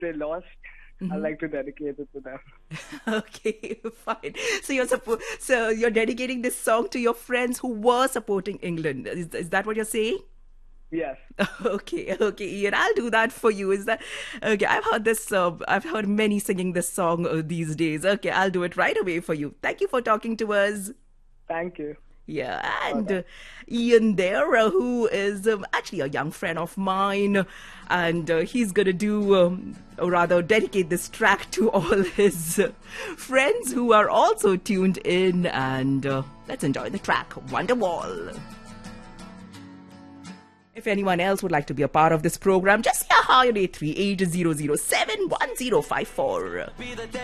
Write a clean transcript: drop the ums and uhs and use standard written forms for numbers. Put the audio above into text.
they lost, I'd like to dedicate it to them. Okay, fine. So you're dedicating this song to your friends who were supporting England. Is that what you're saying? Yes. Okay, Ian, I'll do that for you. Is that okay? I've heard this. I've heard many singing this song these days. Okay, I'll do it right away for you. Thank you for talking to us. Thank you. Yeah, Bye and bye. Ian there, who is actually a young friend of mine, and he's gonna do, or rather, dedicate this track to all his friends who are also tuned in. And let's enjoy the track, Wonderwall. If anyone else would like to be a part of this program, just hear how on 838 007 1054.